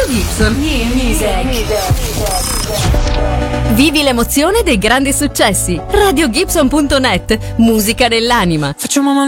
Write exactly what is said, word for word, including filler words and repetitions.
Gibson. Vivi l'emozione dei grandi successi. radio gibson punto net. Musica dell'anima. Facciamo